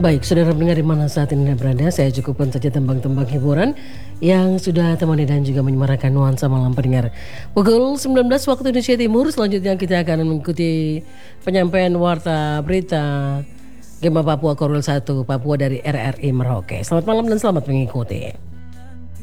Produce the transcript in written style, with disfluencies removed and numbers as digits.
Baik, saudara pendengar di mana saat ini berada, saya cukupkan saja tembang-tembang hiburan yang sudah temani dan juga menyemarakan nuansa malam pendengar. Pukul 19 waktu Indonesia Timur, selanjutnya kita akan mengikuti penyampaian warta berita Gema Papua Korwil 1 Papua dari RRI Merauke. Selamat malam dan selamat mengikuti.